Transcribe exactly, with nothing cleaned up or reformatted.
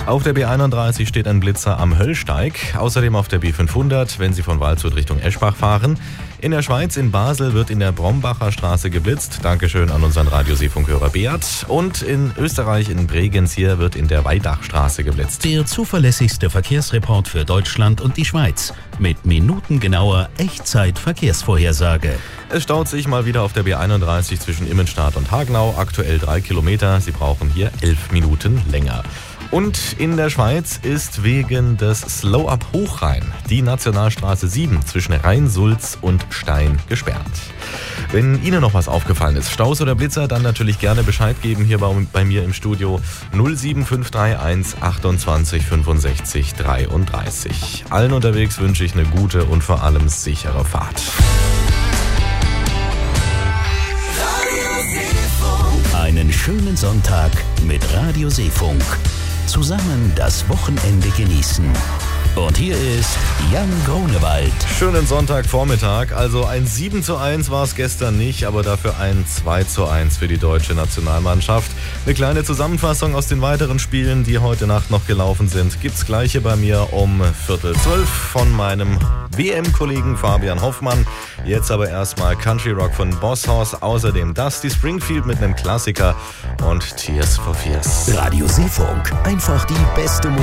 Auf der B einunddreißig steht ein Blitzer am Höllsteig. Außerdem auf der B fünfhundert, wenn Sie von Waldshut Richtung Eschbach fahren. In der Schweiz, in Basel, wird in der Brombacher Straße geblitzt. Dankeschön an unseren Radioseefunkhörer Beat. Und in Österreich, in Bregenz hier, wird in der Weidachstraße geblitzt. Der zuverlässigste Verkehrsreport für Deutschland und die Schweiz. Mit minutengenauer Echtzeit-Verkehrsvorhersage. Es staut sich mal wieder auf der B einunddreißig zwischen Immenstadt und Hagenau. Aktuell drei Kilometer. Sie brauchen hier elf Minuten länger. Und in der Schweiz ist wegen des Slow-Up Hochrhein die Nationalstraße sieben zwischen Rhein-Sulz und Stein gesperrt. Wenn Ihnen noch was aufgefallen ist, Staus oder Blitzer, dann natürlich gerne Bescheid geben hier bei, bei mir im Studio null sieben fünf drei eins achtundzwanzig fünfundsechzig dreiunddreißig. Allen unterwegs wünsche ich eine gute und vor allem sichere Fahrt. Einen schönen Sonntag mit Radio Seefunk. Zusammen das Wochenende genießen. Und hier ist Jan Grunewald. Schönen Sonntagvormittag. Also ein sieben zu eins war es gestern nicht, aber dafür ein zwei zu eins für die deutsche Nationalmannschaft. Eine kleine Zusammenfassung aus den weiteren Spielen, die heute Nacht noch gelaufen sind, gibt's gleich hier bei mir um Viertel zwölf von meinem W M-Kollegen Fabian Hoffmann. Jetzt aber erstmal Country Rock von Boss Hoss, außerdem Dusty Springfield mit einem Klassiker und Tears for Fears. Radio Seefunk, einfach die beste Musik.